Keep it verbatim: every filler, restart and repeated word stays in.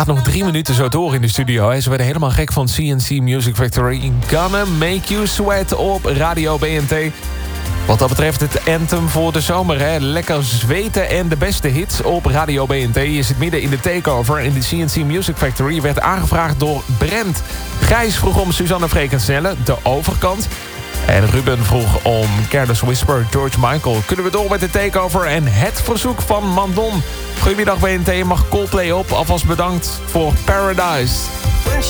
gaat nog drie minuten zo door in de studio. Hè. Ze werden helemaal gek van C N C Music Factory. Gonna Make You Sweat op Radio B N T. Wat dat betreft het anthem voor de zomer. Hè. Lekker zweten en de beste hits op Radio B N T. Je zit midden in de takeover. En de C N C Music Factory werd aangevraagd door Brent. Gijs vroeg om Suzanne Freek-en-Snelle, De Overkant. En Ruben vroeg om Careless Whisper, George Michael. Kunnen we door met de takeover en het verzoek van Mandon. Goedemiddag B N T, mag Coldplay op. Alvast bedankt voor Paradise.